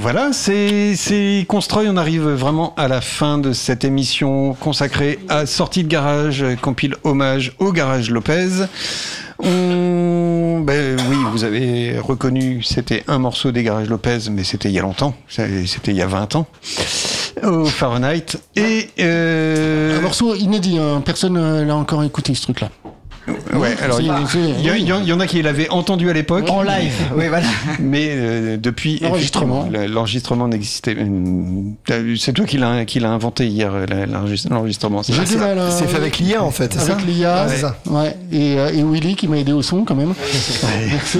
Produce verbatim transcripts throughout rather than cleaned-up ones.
voilà, c'est, c'est Constroy. On arrive vraiment à la fin de cette émission consacrée à Sortie de Garage, compile hommage au Garage Lopez. On... Ben oui, vous avez reconnu, c'était un morceau des Garages Lopez, mais c'était il y a longtemps, c'était il y a vingt ans, au Fahrenheit. Et euh... un morceau inédit, hein. Personne l'a encore écouté ce truc-là. Ouais, alors il y, y, y, y en a qui l'avaient entendu à l'époque. En live, oui, voilà. Mais euh, depuis, l'enregistrement. l'enregistrement n'existait. C'est toi qui l'as, qui l'a inventé hier, l'enregistrement. C'est, c'est, c'est, c'est fait avec l'I A en fait, c'est avec ça l'I A, ouais. ça. Ouais. Et, et Willy qui m'a aidé au son quand même. Merci.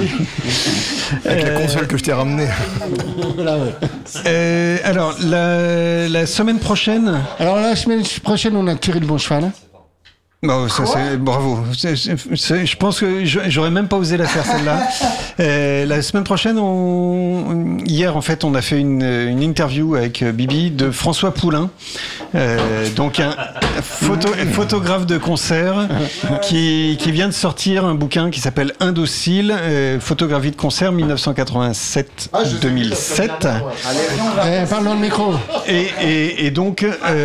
Avec euh... la console que je t'ai ramenée. Voilà, ouais. euh, alors, la, la semaine prochaine. Alors, la semaine prochaine, on a tiré le bon cheval. Bon, ça, c'est, bravo. C'est, c'est, c'est, je pense que j'aurais même pas osé la faire celle-là. Euh, la semaine prochaine, on, hier en fait, on a fait une, une interview avec Bibi de François Poulain, euh, donc un photo, photographe de concert qui, qui vient de sortir un bouquin qui s'appelle Indocile, euh, photographie de concert dix-neuf cent quatre-vingt-sept à deux mille sept. Eh, parle dans le micro. Et, et, et donc,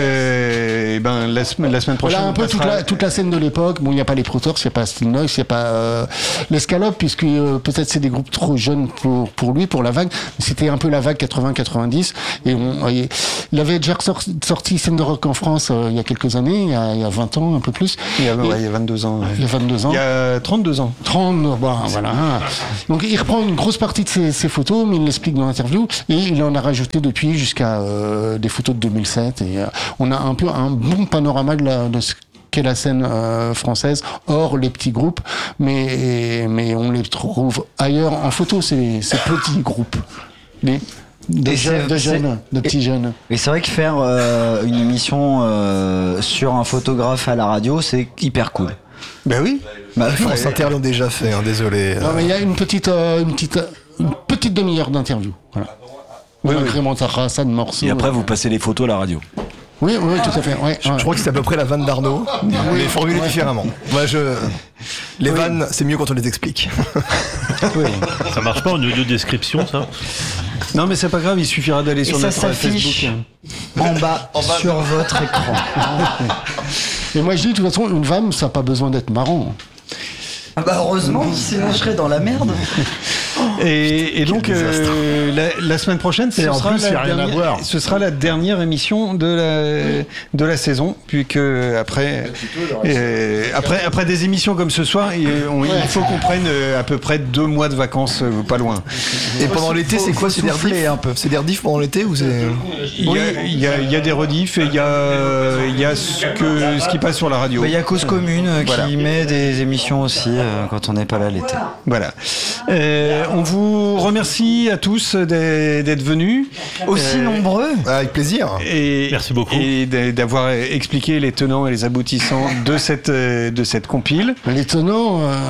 euh, ben la, la semaine prochaine, voilà un peu toute la, toute la scène de l'époque. Bon, il n'y a pas les Protox, il n'y a pas Still Noise, il n'y a pas euh, l'Escalope, puisque euh, peut-être c'est des groupes trop jeunes pour, pour lui, pour la vague. C'était un peu la vague quatre-vingts quatre-vingt-dix. Et on, et, il avait déjà sorti, sorti Scène de rock en France euh, il y a quelques années, il y a, il y a vingt ans, un peu plus. Il y a, ouais, il y a vingt-deux ans. Ouais. Il y a vingt-deux ans. Il y a trente-deux ans. trente, bon, voilà. Donc il reprend une grosse partie de ses, ses photos, mais il l'explique dans l'interview. Et il en a rajouté depuis jusqu'à euh, des photos de deux mille sept. Et euh, on a un peu un bon panorama de, la, de ce qu'est la scène euh, française, hors les petits groupes, mais, mais on les trouve ailleurs en photo, ces, ces petits groupes. Les, de, je, de jeunes, de petits et, jeunes. Et c'est vrai que faire euh, une émission euh, sur un photographe à la radio, c'est hyper cool. Ben oui. Bah, France Inter l'ont déjà fait, hein, désolé. Non, mais il y a une petite, euh, une petite, une petite demi-heure d'interview. Voilà. Oui, on incrémente ça de morceaux. Et après, vous passez les photos à la radio. Oui, oui, tout à fait. Ouais, je, ouais. je crois que c'est à peu près la vanne d'Arnaud, oui, mais formulée ouais. différemment. Moi, je... Les oui. vannes, c'est mieux quand on les explique. Oui. Ça marche pas en audio description, ça? Non, mais c'est pas grave, il suffira d'aller et sur notre Facebook. En bas, en bas sur votre écran. Et moi, je dis, de toute façon, une vanne, ça n'a pas besoin d'être marrant. Ah bah heureusement, sinon je serais dans la merde. Et, et donc euh, la, la semaine prochaine, ce sera, plus, la dernière, ce sera la dernière émission de la de la saison, puisque après euh, après après des émissions comme ce soir, il, on, il faut qu'on prenne à peu près deux mois de vacances, pas loin. Et pendant l'été, c'est quoi? C'est des rediffs un peu. C'est des rediffs pendant l'été ou c'est? Il y a il y a, il y a des rediffs et il y a il y a ce que ce qui passe sur la radio. Il y a Cause Commune euh, voilà. qui met des émissions aussi euh, quand on n'est pas là l'été. Voilà. Euh, on vous remercie à tous d'être venus. Aussi euh, nombreux. Avec plaisir. Et, Merci beaucoup. Et d'avoir expliqué les tenants et les aboutissants de cette, de cette compile. Les tenants... Euh...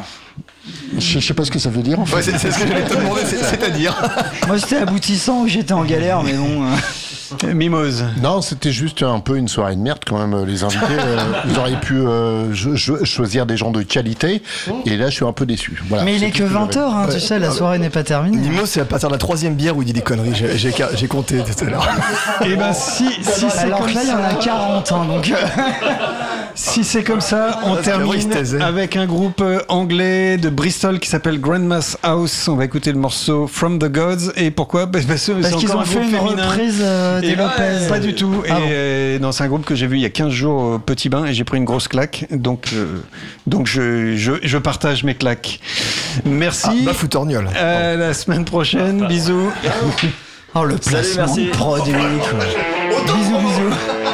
Je sais pas ce que ça veut dire en fait. Ouais, c'est, c'est ce que j'allais te demander, c'est, c'est-à-dire. Moi c'était aboutissant où j'étais en galère, mais bon. Euh... Mimose. Non, c'était juste un peu une soirée de merde quand même. Les invités, euh, ils auraient pu euh, je, je, choisir des gens de qualité. Et là, je suis un peu déçu. Voilà, mais il est que vingt heures, hein, ouais. Tu sais, la soirée n'est pas terminée. Mimose, c'est à partir de la troisième bière où il dit des conneries. J'ai, j'ai, j'ai compté tout à l'heure. Et ben si, si c'est alors comme que là, il y en a quarante, hein, donc. Si c'est comme ça, on termine avec un groupe anglais de Bristol qui s'appelle Grandma's House. On va écouter le morceau From the Gods. Et pourquoi? Parce, parce, parce qu'ils ont fait une féminin. reprise euh, des Lopez. Pas du tout. Ah et bon. euh, non, c'est un groupe que j'ai vu il y a quinze jours au Petit Bain et j'ai pris une grosse claque. Donc, euh, donc je, je, je partage mes claques. Merci. Ah, bah foutorgnole. À la semaine prochaine. Bisous. Oh, le placement de produit. Bisous, bisous.